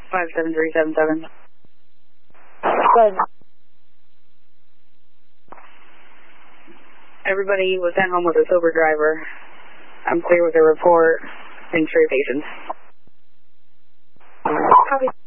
57377. Good. Everybody was sent home with a sober driver. I'm clear with the report. Thanks for your patience. Copy.